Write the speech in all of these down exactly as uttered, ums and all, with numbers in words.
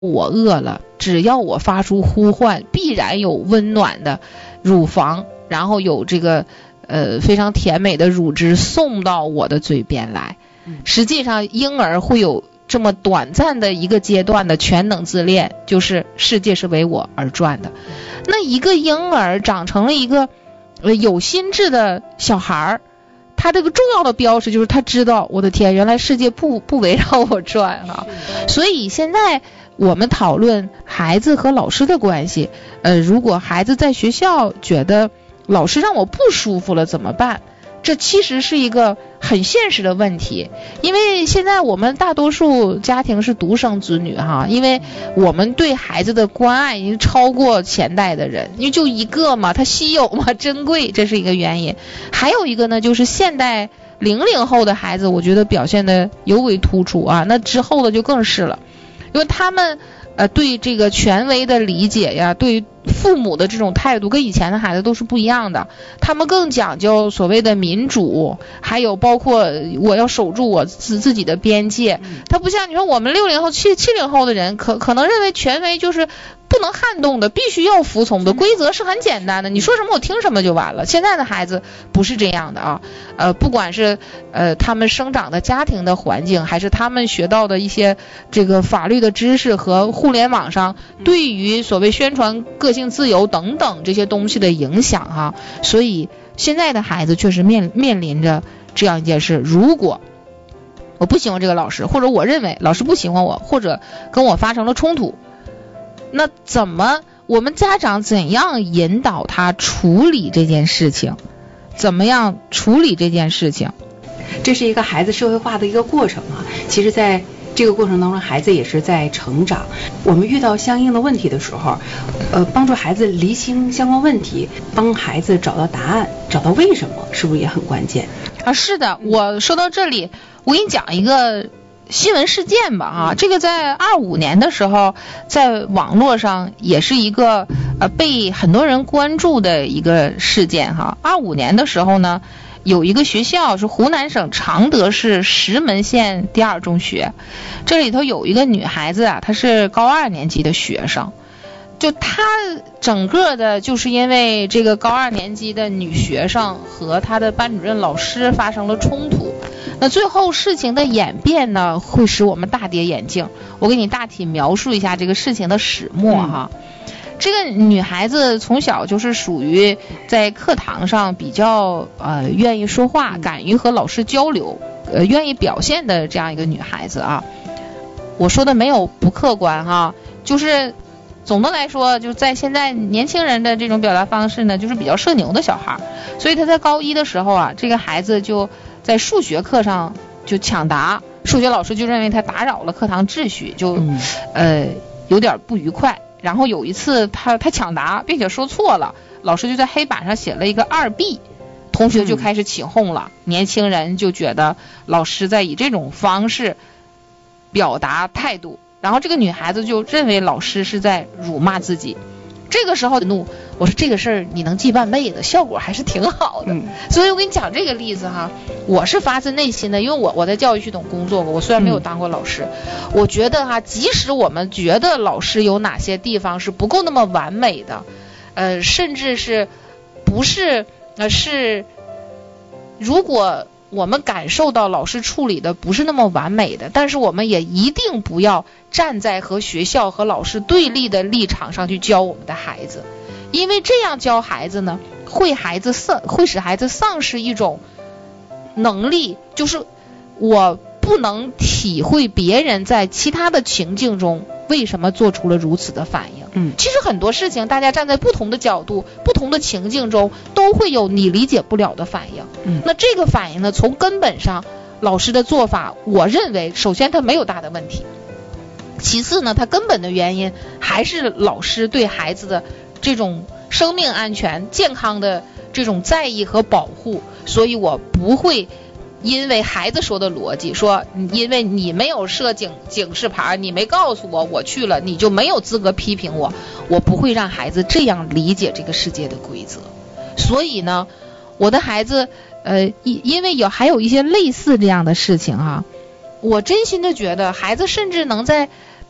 我饿了，只要我发出呼唤，必然有温暖的乳房，然后有这个呃非常甜美的乳汁送到我的嘴边来。实际上婴儿会有这么短暂的一个阶段的全能自恋，就是世界是为我而转的。那一个婴儿长成了一个呃有心智的小孩，他这个重要的标识就是他知道，我的天，原来世界不不围绕我转啊。所以现在我们讨论孩子和老师的关系，呃，如果孩子在学校觉得老师让我不舒服了怎么办？这其实是一个很现实的问题，因为现在我们大多数家庭是独生子女哈，因为我们对孩子的关爱已经超过前代的人，因为就一个嘛，它稀有嘛，珍贵，这是一个原因。还有一个呢，就是现代零零后的孩子，我觉得表现的尤为突出啊，那之后的就更是了，因为他们呃对这个权威的理解呀，对父母的这种态度跟以前的孩子都是不一样的，他们更讲究所谓的民主，还有包括我要守住我自自己的边界。他不像你说我们六零后七七零后的人，可可能认为权威就是不能撼动的，必须要服从的，规则是很简单的，你说什么我听什么就完了。现在的孩子不是这样的啊，呃，不管是呃他们生长的家庭的环境，还是他们学到的一些这个法律的知识和互联网上对于所谓宣传个性自由等等这些东西的影响哈、啊，所以现在的孩子确实面面临着这样一件事：如果我不喜欢这个老师，或者我认为老师不喜欢我，或者跟我发生了冲突，那怎么我们家长怎样引导他处理这件事情？怎么样处理这件事情？ 这是一个孩子社会化的一个过程啊。其实在这个过程当中，孩子也是在成长。我们遇到相应的问题的时候，呃，帮助孩子厘清相关问题，帮孩子找到答案，找到为什么，是不是也很关键啊？是的，我说到这里，我给你讲一个新闻事件吧啊，这个在二五年的时候，在网络上也是一个呃被很多人关注的一个事件哈。二五年的时候呢，有一个学校是湖南省常德市石门县第二中学，这里头有一个女孩子啊，她是高二年级的学生，就她整个的就是因为这个高二年级的女学生和她的班主任老师发生了冲突，那最后事情的演变呢，会使我们大跌眼镜。我给你大体描述一下这个事情的始末哈。嗯，这个女孩子从小就是属于在课堂上比较呃愿意说话，敢于和老师交流，呃愿意表现的这样一个女孩子啊。我说的没有不客观哈，就是总的来说，就在现在年轻人的这种表达方式呢，就是比较社牛的小孩，所以她在高一的时候啊，这个孩子就在数学课上就抢答，数学老师就认为他打扰了课堂秩序，就、嗯、呃有点不愉快。然后有一次他他抢答并且说错了，老师就在黑板上写了一个二 B， 同学就开始起哄了、嗯、年轻人就觉得老师在以这种方式表达态度，然后这个女孩子就认为老师是在辱骂自己。这个时候怒，我说这个事儿你能记半辈子，效果还是挺好的、嗯、所以我跟你讲这个例子哈，我是发自内心的，因为我我在教育系统工作过，我虽然没有当过老师、嗯、我觉得哈，即使我们觉得老师有哪些地方是不够那么完美的，呃，甚至是不是呃是如果我们感受到老师处理的不是那么完美的，但是我们也一定不要站在和学校和老师对立的立场上去教我们的孩子，因为这样教孩子呢，会孩子丧会使孩子丧失一种能力，就是我不能体会别人在其他的情境中为什么做出了如此的反应。嗯，其实很多事情大家站在不同的角度不同的情境中都会有你理解不了的反应。嗯，那这个反应呢，从根本上老师的做法，我认为首先他没有大的问题，其次呢，他根本的原因还是老师对孩子的这种生命安全健康的这种在意和保护。所以我不会因为孩子说的逻辑说因为你没有设警警示牌，你没告诉我我去了，你就没有资格批评我，我不会让孩子这样理解这个世界的规则。所以呢，我的孩子呃，因为有还有一些类似这样的事情啊，我真心的觉得孩子甚至能在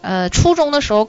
呃初中的时候